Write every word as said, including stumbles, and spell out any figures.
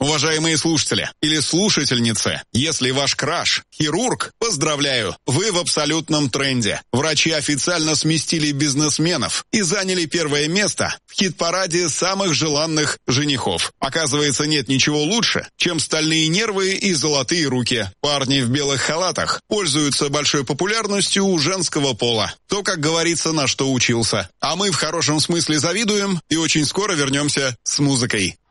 Уважаемые слушатели или слушательницы, если ваш краш – хирург, поздравляю, вы в абсолютном тренде. Врачи официально сместили бизнесменов и заняли первое место в хит-параде самых желанных женихов. Оказывается, нет ничего лучше, чем стальные нервы и золотые руки. Парни в белых халатах пользуются большой популярностью у женского пола. То, как говорится, на что учился. А мы в хорошем смысле завидуем и очень скоро вернемся с музыкой.